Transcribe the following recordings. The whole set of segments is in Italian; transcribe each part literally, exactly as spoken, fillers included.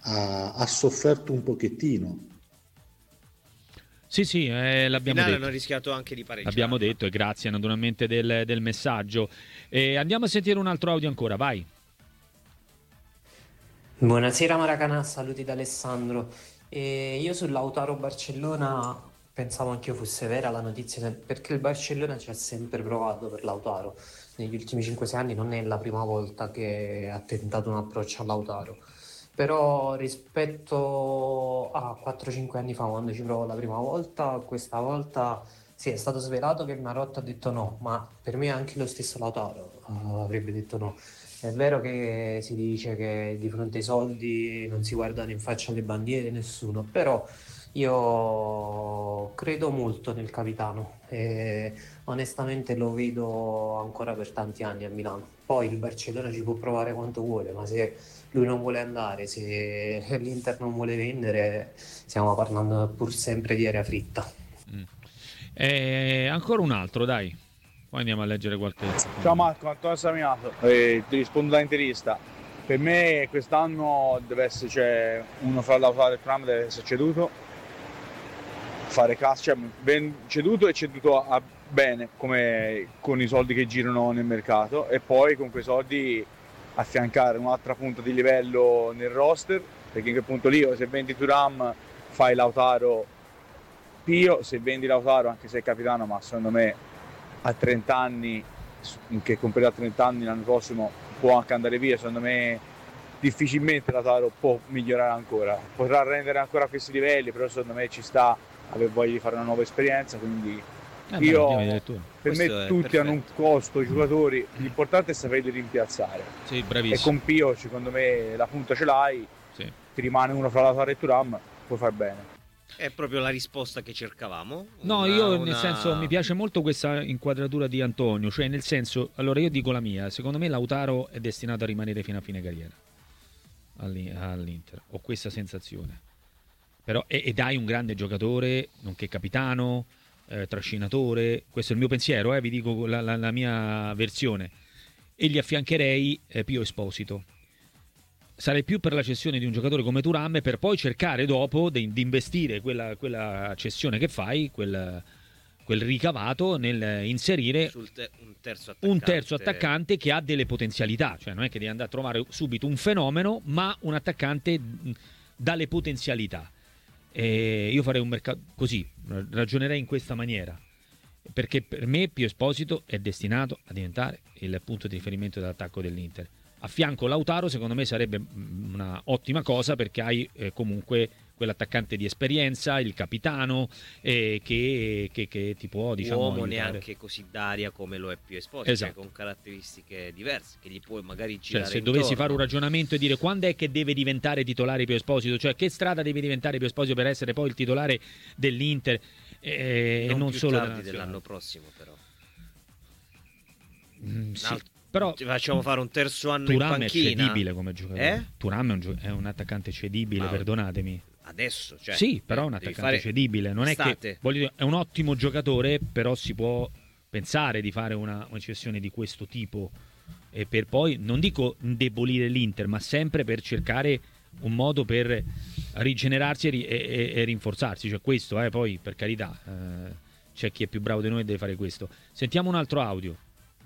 ha, ha sofferto un pochettino. Sì, sì, eh, l'abbiamo finale detto. hanno rischiato anche di pareggiare. L'abbiamo detto e grazie naturalmente del, del messaggio. E andiamo a sentire un altro audio ancora, vai. Buonasera Maracanà, saluti da Alessandro. E io sul Lautaro Barcellona pensavo anch'io fosse vera la notizia, perché il Barcellona ci ha sempre provato per Lautaro. Negli ultimi cinque sei anni non è la prima volta che ha tentato un approccio a Lautaro. Però rispetto a quattro cinque anni fa, quando ci provò la prima volta, questa volta sì, è stato svelato che Marotta ha detto no, ma per me anche lo stesso Lautaro uh, avrebbe detto no. È vero che si dice che di fronte ai soldi non si guardano in faccia le bandiere, nessuno, però io credo molto nel capitano e onestamente lo vedo ancora per tanti anni a Milano. Poi il Barcellona ci può provare quanto vuole, ma se lui non vuole andare, se l'Inter non vuole vendere, stiamo parlando pur sempre di aria fritta. Mm. E ancora un altro, dai. Poi andiamo a leggere qualche... Ciao Marco, Antonio Saminato, eh, ti rispondo da interista. Per me quest'anno deve essere, cioè, uno fra Lautaro e Thuram deve essere ceduto, fare cassa, cioè ben ceduto e ceduto a, a bene, come con i soldi che girano nel mercato, e poi con quei soldi affiancare un'altra punta di livello nel roster, perché in quel punto lì se vendi Thuram fai Lautaro Pio, se vendi Lautaro anche se è capitano, ma secondo me a trenta anni, che compierà trenta anni l'anno prossimo, può anche andare via. Secondo me difficilmente Lautaro può migliorare ancora, potrà rendere ancora a questi livelli, però secondo me ci sta aver voglia di fare una nuova esperienza, quindi Eh, io beh, per Questo me è tutti perfetto. hanno un costo, i giocatori, l'importante è saperli rimpiazzare. Sì, E bravissimo. con Pio secondo me la punta ce l'hai, Sì. ti rimane uno fra Lautaro e Thuram, puoi far bene. È proprio la risposta che cercavamo. No, Una- io nel una- senso mi piace molto questa inquadratura di Antonio, cioè nel senso, allora io dico la mia, secondo me Lautaro è destinato a rimanere fino a fine carriera all'I- all'Inter, ho questa sensazione. Però e- ed hai un grande giocatore, nonché capitano, eh, trascinatore, questo è il mio pensiero, eh, vi dico la, la- la mia versione. E gli affiancherei eh, Pio Esposito. Sarei più per la cessione di un giocatore come Thuram per poi cercare dopo di, di investire quella, quella cessione che fai, quel, quel ricavato nel inserire sul te- un terzo attaccante. un terzo attaccante che ha delle potenzialità, cioè non è che devi andare a trovare subito un fenomeno, ma un attaccante mh, dalle potenzialità. E io farei un mercato così, ragionerei in questa maniera, perché per me Pio Esposito è destinato a diventare il punto di riferimento dell'attacco dell'Inter. A fianco Lautaro secondo me sarebbe una ottima cosa, perché hai eh, comunque quell'attaccante di esperienza, il capitano, eh, che, che, che ti può, diciamo, uomo aiutare. neanche così d'aria come lo è Pio Esposito, Esatto. cioè con caratteristiche diverse che gli puoi magari Cioè, girare se intorno. dovessi fare un ragionamento e dire quando è che deve diventare titolare Pio Esposito, cioè che strada deve diventare Pio Esposito per essere poi il titolare dell'Inter eh, non e non più solo tardi della dell'anno nazionale. prossimo, però Mm, Un sì, altro- però ti facciamo fare un terzo anno Thuram in è panchina. cedibile come giocatore. Eh? Thuram è un, gio- è un attaccante cedibile, Ma- perdonatemi. Adesso, cioè, Sì, però è un devi attaccante fare cedibile. Non è che estate. voglio dire, è un ottimo giocatore, però si può pensare di fare una, una cessione di questo tipo. E per poi, non dico indebolire l'Inter, ma sempre per cercare un modo per rigenerarsi e, ri- e- e- e rinforzarsi. Cioè questo, eh, poi per carità, eh, c'è chi è più bravo di noi e deve fare questo. Sentiamo un altro audio.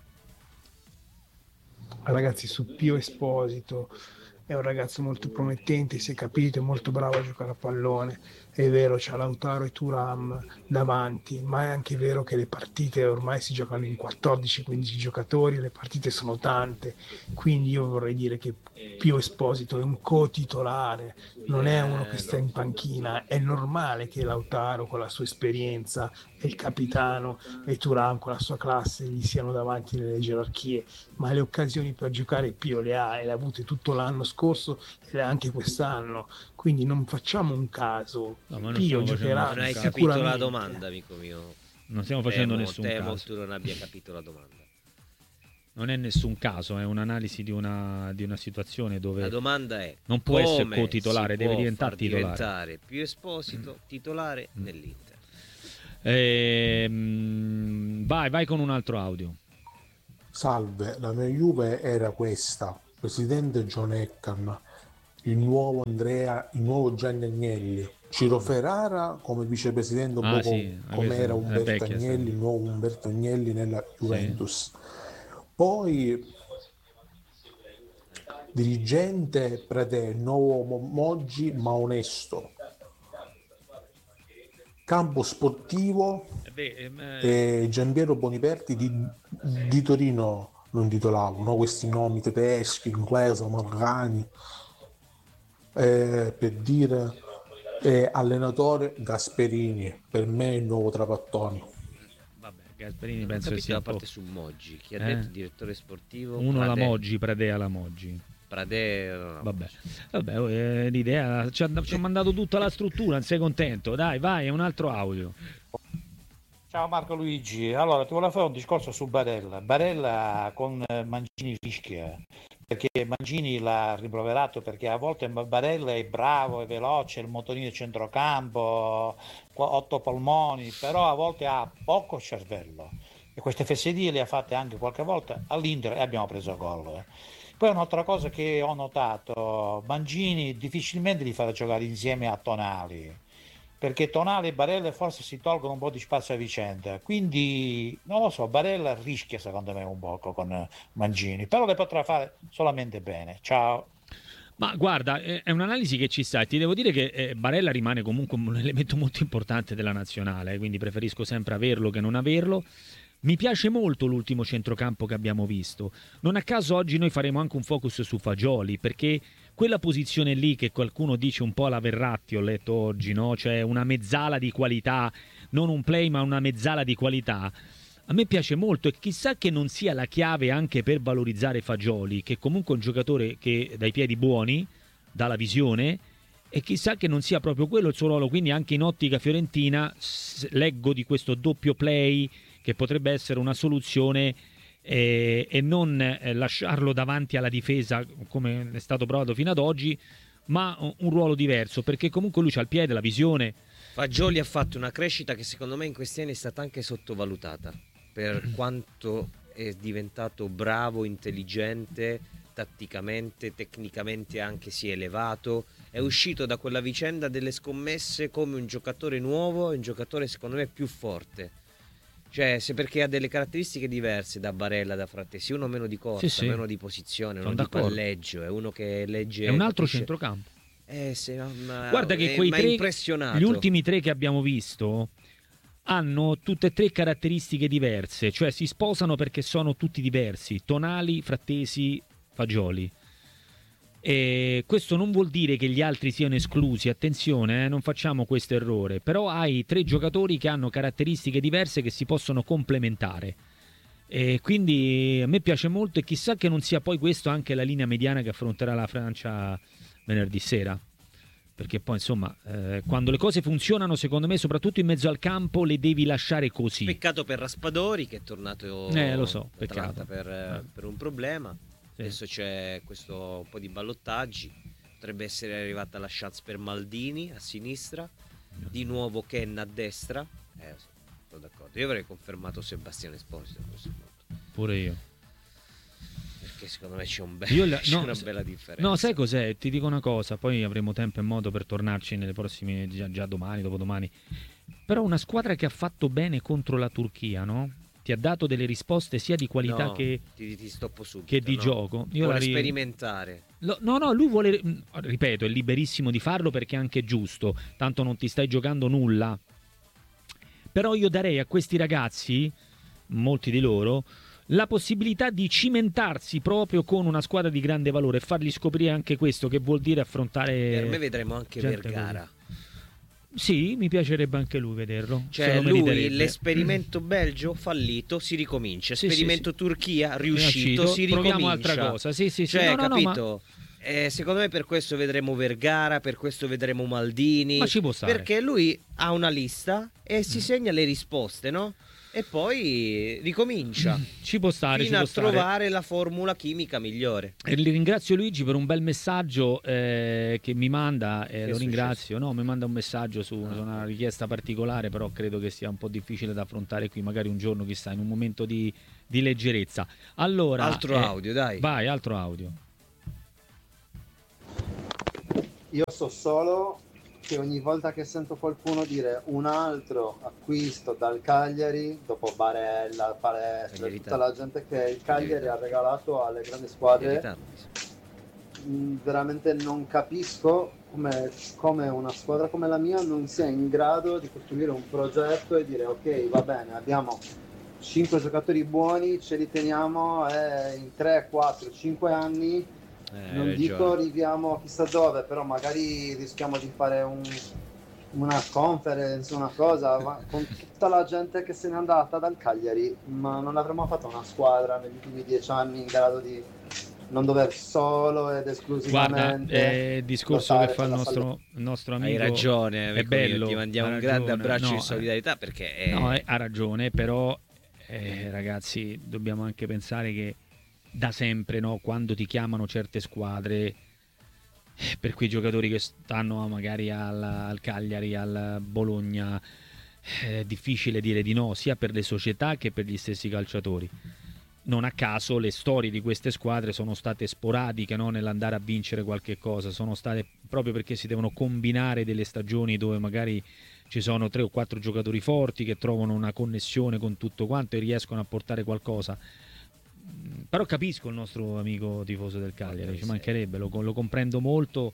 Ragazzi, su Pio Esposito è un ragazzo molto promettente, si è capito, è molto bravo a giocare a pallone. È vero, c'ha Lautaro e Thuram davanti, ma è anche vero che le partite ormai si giocano in quattordici quindici giocatori, le partite sono tante, quindi io vorrei dire che Pio Esposito è un co-titolare, non è uno che sta in panchina. È normale che Lautaro con la sua esperienza e il capitano e Thuram con la sua classe gli siano davanti nelle gerarchie, ma le occasioni per giocare Pio le ha e le ha avute tutto l'anno scorso e anche quest'anno, quindi non facciamo un caso. No, ma non Pio stiamo facendo giocherà Non hai caso. capito la sicuramente. domanda, amico mio. Non stiamo facendo Temo, nessun temo caso. tu non abbia capito la domanda. Non è nessun caso, è un'analisi di una, di una situazione dove La domanda è: non può essere come co-titolare, si deve può diventare far titolare. diventare Pio Esposito titolare nell'Inter? Ehm, vai, vai con un altro audio. Salve, la mia Juve era questa, presidente John Eckham. il nuovo Andrea, il nuovo Gianni Agnelli, Ciro Ferrara come vicepresidente, un Ah, po' sì, com- come era è Umberto vecchia, Agnelli, sì. il nuovo Umberto Agnelli nella Juventus. Poi dirigente Prete, il nuovo Mo- Moggi ma onesto. Campo sportivo Eh beh, ehm, eh, e Giampiero Boniperti di, di Torino lo intitolavo, no? Questi nomi tedeschi, inglesi, americani, eh, per dire eh, allenatore Gasperini, per me il nuovo Trapattoni. vabbè, Gasperini Non ho penso che capito sia la un po'. parte su Moggi. Chi ha Eh? detto direttore sportivo? Uno la Pradè. Moggi, Pradea la Moggi. Pradè, no, no. Vabbè, vabbè oh, eh, l'idea ci ha, ci ha mandato tutta la struttura, non sei contento? Dai, vai, è un altro audio. Ciao Marco Luigi, allora ti volevo fare un discorso su Barella. Barella con eh, Mancini rischia, perché Mancini l'ha rimproverato perché a volte Barella è bravo, è veloce, il motorino di centrocampo, qua- otto polmoni, però a volte ha poco cervello e queste fesserie le ha fatte anche qualche volta all'Inter e abbiamo preso gol. eh. Poi un'altra cosa che ho notato, Mancini difficilmente li farà giocare insieme a Tonali, perché Tonali e Barella forse si tolgono un po' di spazio a vicenda, quindi non lo so, Barella rischia secondo me un poco con eh, Mancini, però le potrà fare solamente bene. Ciao. Ma guarda, eh, è un'analisi che ci sta e ti devo dire che eh, Barella rimane comunque un elemento molto importante della nazionale, eh, quindi preferisco sempre averlo che non averlo. Mi piace molto l'ultimo centrocampo che abbiamo visto. Non a caso oggi noi faremo anche un focus su Fagioli, perché quella posizione lì che qualcuno dice un po' alla Verratti, ho letto oggi, no? Cioè una mezzala di qualità, non un play ma una mezzala di qualità. A me piace molto e chissà che non sia la chiave anche per valorizzare Fagioli, che comunque è un giocatore che dai piedi buoni, dà la visione, e chissà che non sia proprio quello il suo ruolo. Quindi anche in ottica fiorentina s- leggo di questo doppio play che potrebbe essere una soluzione eh, e non eh, lasciarlo davanti alla difesa come è stato provato fino ad oggi, ma un, un ruolo diverso, perché comunque lui c'ha il piede, la visione. Fagioli ha fatto una crescita che secondo me in questi anni è stata anche sottovalutata per quanto è diventato bravo, intelligente, tatticamente, tecnicamente anche si è elevato. È uscito da quella vicenda delle scommesse come un giocatore nuovo, un giocatore secondo me più forte. Cioè, se perché ha delle caratteristiche diverse da Barella, da Frattesi, uno meno di corsa, Sì, sì. meno di posizione, Sono uno di d'accordo. palleggio, è uno che legge. È un altro capisce- centrocampo. Eh, se, ma, Guarda che eh, quei mi ha tre, impressionato. gli ultimi tre che abbiamo visto hanno tutte e tre caratteristiche diverse, cioè si sposano perché sono tutti diversi, Tonali, Frattesi, Fagioli. E questo non vuol dire che gli altri siano esclusi, attenzione, eh, non facciamo questo errore, però hai tre giocatori che hanno caratteristiche diverse che si possono complementare. E quindi a me piace molto e chissà che non sia poi questo anche la linea mediana che affronterà la Francia venerdì sera, perché poi insomma eh, quando le cose funzionano secondo me soprattutto in mezzo al campo le devi lasciare così. Peccato per Raspadori che è tornato Eh, lo so, in Atalanta peccato. per, eh, Eh. per un problema. Sì. Adesso c'è questo un po' di ballottaggi. Potrebbe essere arrivata la chance per Maldini a sinistra, di nuovo Ken a destra. Eh, sì, sono d'accordo. Io avrei confermato Sebastiano Esposito a questo punto, Pure io. perché secondo me c'è, un be- Io la- c'è no, una s- bella differenza. No, sai cos'è? Ti dico una cosa, poi avremo tempo e modo per tornarci nelle prossime, già, già domani, dopodomani. Però una squadra che ha fatto bene contro la Turchia, no? Ti ha dato delle risposte sia di qualità No, che, ti, ti stoppo subito, che di no. gioco. Io Vuole la ri- sperimentare. Lo- no, no, lui vuole, mh, ripeto, è liberissimo di farlo perché è anche giusto, tanto non ti stai giocando nulla. Però io darei a questi ragazzi, molti di loro, la possibilità di cimentarsi proprio con una squadra di grande valore e fargli scoprire anche questo, che vuol dire affrontare. Per me vedremo anche gente Vergara. Sì, mi piacerebbe anche lui vederlo. se Cioè lo lui meriterebbe. l'esperimento Belgio fallito, si ricomincia. Sì, Esperimento sì, sì. Turchia riuscito, Riuscito, si ricomincia. proviamo altra cosa. Sì, sì, sì. Cioè, No, no, no, ma- capito? Eh, secondo me per questo vedremo Vergara, per questo vedremo Maldini. Ma ci può stare. Perché lui ha una lista e si segna le risposte, no? E poi ricomincia Ci può stare, ci fino può a stare. trovare la formula chimica migliore. E li ringrazio Luigi per un bel messaggio eh, che mi manda, eh, Che è lo successo? ringrazio, no, mi manda un messaggio su Ah. su una richiesta particolare, però credo che sia un po' difficile da affrontare qui, magari un giorno, chissà, in un momento di, di leggerezza. Allora, Altro eh, audio, dai. Vai, altro audio. io so solo che ogni volta che sento qualcuno dire un altro acquisto dal Cagliari, dopo Barella, Palestra, tutta la gente che il Cagliari ha regalato alle grandi squadre, mh, veramente non capisco come, come una squadra come la mia non sia in grado di costruire un progetto e dire ok, va bene, abbiamo cinque giocatori buoni, ce li teniamo e in tre, quattro, cinque anni eh, non dico arriviamo chissà dove, però magari rischiamo di fare un, una conference, una cosa, ma con tutta la gente che se n'è andata dal Cagliari, ma non avremmo fatto una squadra negli ultimi dieci anni in grado di non dover solo ed esclusivamente. Guarda, eh, il discorso che fa il nostro, il nostro amico. Hai ragione, è bello. Ti mandiamo un grande abbraccio no, di solidarietà perché è... no, è, ha ragione, però eh, ragazzi, dobbiamo anche pensare che da sempre, no, quando ti chiamano certe squadre, per quei giocatori che stanno magari al, al Cagliari, al Bologna, è difficile dire di no, sia per le società che per gli stessi calciatori. Non a caso le storie di queste squadre sono state sporadiche, no? Nell'andare a vincere qualche cosa, sono state proprio perché si devono combinare delle stagioni dove magari ci sono tre o quattro giocatori forti che trovano una connessione con tutto quanto e riescono a portare qualcosa. Però capisco il nostro amico tifoso del Cagliari, okay, ci mancherebbe, lo, lo comprendo molto,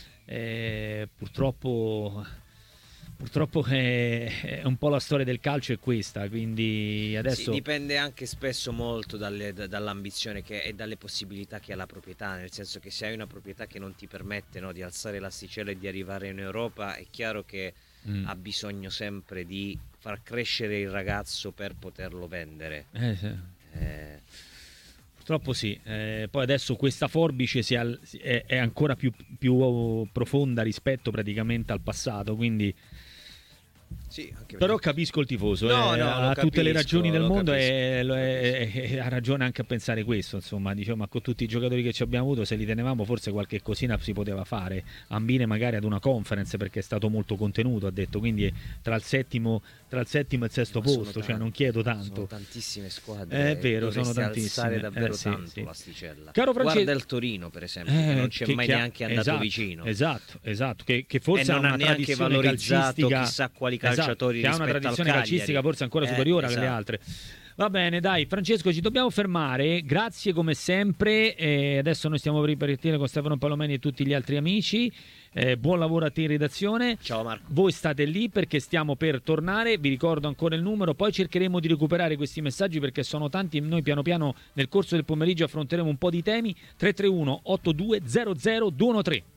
eh, purtroppo... Purtroppo è, è un po' la storia del calcio è questa, quindi adesso... Sì, dipende anche spesso molto dalle, da, dall'ambizione che, e dalle possibilità che ha la proprietà, nel senso che se hai una proprietà che non ti permette, no, di alzare l'asticella e di arrivare in Europa, è chiaro che mm. ha bisogno sempre di far crescere il ragazzo per poterlo vendere. Eh, sì. eh... Purtroppo sì, eh, poi adesso questa forbice si al, è, è ancora più, più profonda rispetto praticamente al passato, quindi... Sì, anche però capisco il tifoso, no, eh, no, ha capisco, tutte le ragioni del mondo e, e, e, e ha ragione anche a pensare questo, insomma, diciamo, ma con tutti i giocatori che ci abbiamo avuto, se li tenevamo forse qualche cosina si poteva fare, ambire magari ad una conference perché è stato molto contenuto, ha detto, quindi tra il settimo, tra il settimo e il sesto ma posto, cioè non chiedo tanto. Sono tantissime squadre, è vero, sono tantissime, davvero eh, sì, tanto sì. l'asticella. Caro Francesco, guarda il Torino per esempio, eh, che non c'è che, mai che neanche andato esatto, vicino. Esatto, esatto, che, che forse e ha non una ha neanche tradizione valorizzato calcistica, chissà quali calciatori esatto, che ha una tradizione calcistica forse ancora superiore eh, esatto. alle altre. Va bene, dai, Francesco, ci dobbiamo fermare. Grazie come sempre. Eh, adesso noi stiamo per ripartire con Stefano Palomeni e tutti gli altri amici. Eh, buon lavoro a te in redazione. Ciao Marco. Voi state lì perché stiamo per tornare. Vi ricordo ancora il numero. Poi cercheremo di recuperare questi messaggi perché sono tanti. Noi piano piano nel corso del pomeriggio affronteremo un po' di temi. tre tre uno otto due zero zero due uno tre.